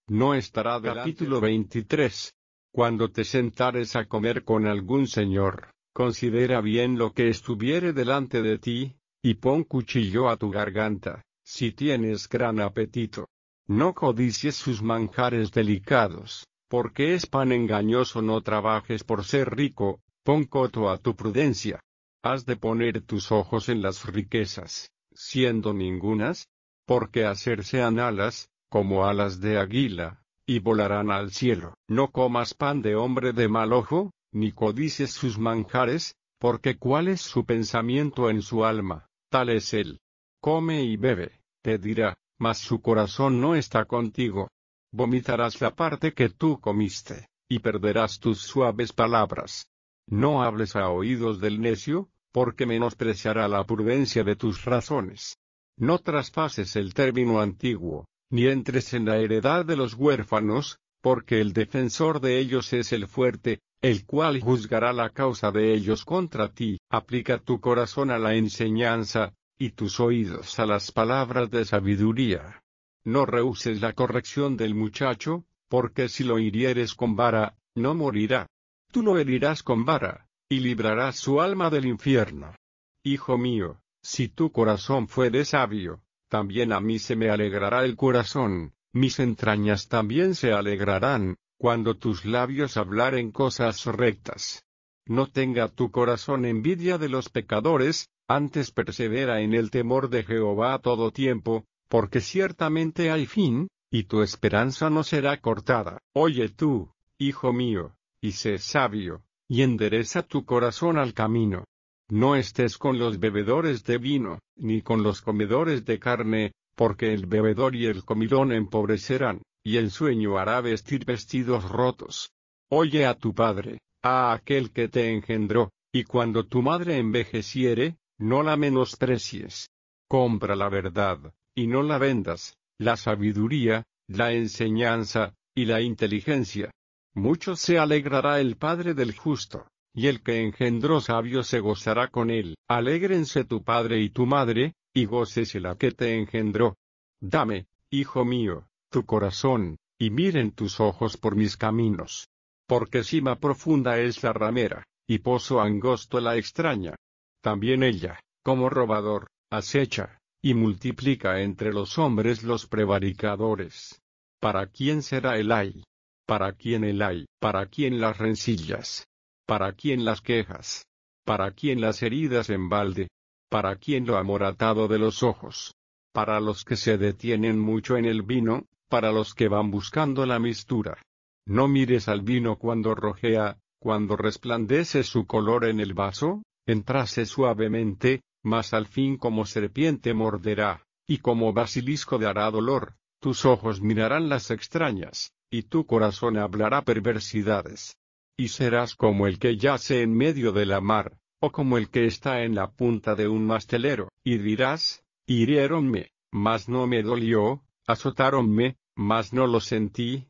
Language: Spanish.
no estará delante. Capítulo 23. Cuando te sentares a comer con algún señor, considera bien lo que estuviere delante de ti, y pon cuchillo a tu garganta, si tienes gran apetito. No codicies sus manjares delicados, porque es pan engañoso. No trabajes por ser rico, pon coto a tu prudencia. Has de poner tus ojos en las riquezas, siendo ningunas, porque hacerse han alas, como alas de águila, y volarán al cielo. No comas pan de hombre de mal ojo, ni codicies sus manjares, porque cuál es su pensamiento en su alma, tal es él. Come y bebe, te dirá, mas su corazón no está contigo. Vomitarás la parte que tú comiste, y perderás tus suaves palabras. No hables a oídos del necio, porque menospreciará la prudencia de tus razones. No traspases el término antiguo, ni entres en la heredad de los huérfanos, porque el defensor de ellos es el fuerte, el cual juzgará la causa de ellos contra ti. Aplica tu corazón a la enseñanza, y tus oídos a las palabras de sabiduría. No rehuses la corrección del muchacho, porque si lo hirieres con vara, no morirá. Tú lo herirás con vara, y librarás su alma del infierno. Hijo mío, si tu corazón fuere sabio, también a mí se me alegrará el corazón, mis entrañas también se alegrarán, cuando tus labios hablaren cosas rectas. No tenga tu corazón envidia de los pecadores, antes persevera en el temor de Jehová a todo tiempo, porque ciertamente hay fin, y tu esperanza no será cortada. Oye tú, hijo mío, y sé sabio, y endereza tu corazón al camino. No estés con los bebedores de vino, ni con los comedores de carne, porque el bebedor y el comilón empobrecerán, y el sueño hará vestir vestidos rotos. Oye a tu padre, a aquel que te engendró, y cuando tu madre envejeciere, no la menosprecies. Compra la verdad, y no la vendas, la sabiduría, la enseñanza, y la inteligencia. Mucho se alegrará el padre del justo, y el que engendró sabio se gozará con él. Alégrense tu padre y tu madre, y gócese la que te engendró. Dame, hijo mío, tu corazón, y miren tus ojos por mis caminos. Porque cima profunda es la ramera, y pozo angosto la extraña. También ella, como robador, acecha, y multiplica entre los hombres los prevaricadores. ¿Para quién será el ay? ¿Para quién el ay? ¿Para quién las rencillas? ¿Para quién las quejas? ¿Para quién las heridas en balde? ¿Para quién lo amoratado de los ojos? Para los que se detienen mucho en el vino, para los que van buscando la mistura. No mires al vino cuando rojea, cuando resplandece su color en el vaso, entrase suavemente, mas al fin como serpiente morderá, y como basilisco dará dolor. Tus ojos mirarán las extrañas, y tu corazón hablará perversidades. Y serás como el que yace en medio de la mar, o como el que está en la punta de un mastelero, y dirás, hiriéronme, mas no me dolió, azotáronme, mas no lo sentí,